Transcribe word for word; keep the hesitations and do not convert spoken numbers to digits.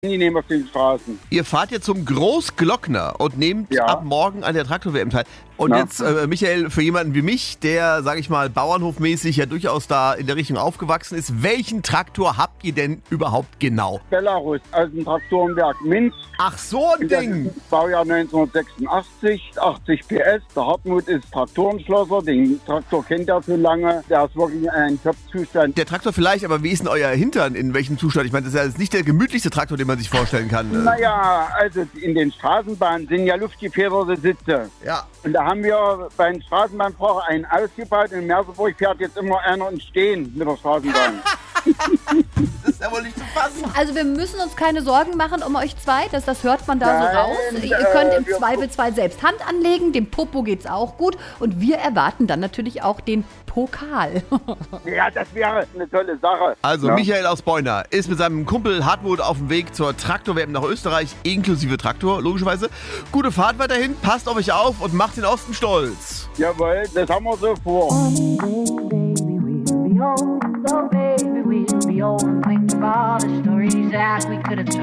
Die nehmen auf den Straßen. Ihr fahrt jetzt zum Großglockner und nehmt Ja. ab morgen an der Traktor-W M teil. Und Na. jetzt, äh, Michael, für jemanden wie mich, der, sag ich mal, bauernhofmäßig ja durchaus da in der Richtung aufgewachsen ist, welchen Traktor habt ihr denn überhaupt genau? Belarus aus dem Traktorenwerk Minsk. Ach, so ein Das Ding! ist Baujahr neunzehnhundertsechsundachtzig, achtzig P S. Der Hartmut ist Traktorenschlosser, den Traktor kennt er so lange. Der ist wirklich ein Top-Zustand. Der Traktor vielleicht, aber wie ist denn euer Hintern? In welchem Zustand? Ich meine, das ist ja jetzt nicht der gemütlichste Traktor, den man sich vorstellen kann. Naja, also in den Straßenbahnen sind ja luftgefederte Sitze. Ja. Und da haben wir beim Straßenbahnfahrer einen ausgebaut. In Merseburg fährt jetzt immer einer im Stehen mit der Straßenbahn. Das ist ja wohl nicht zu fassen. Also wir müssen uns keine Sorgen machen um euch zwei, das, das hört man da Nein, so raus. Ihr äh, könnt im wir- Zweifelsfall selbst Hand anlegen, dem Popo geht's auch gut und wir erwarten dann natürlich auch den Pokal. Ja, das wäre eine tolle Sache. Also, Ja. Michael aus Beuna ist mit seinem Kumpel Hartmut auf dem Weg zur Traktor-W M nach Österreich, inklusive Traktor, logischerweise. Gute Fahrt weiterhin, passt auf euch auf und macht den Osten stolz. Jawohl, das haben wir so vor. Baby, we'll be old. Oh, baby, we'll be old and think of all the stories that we could have told.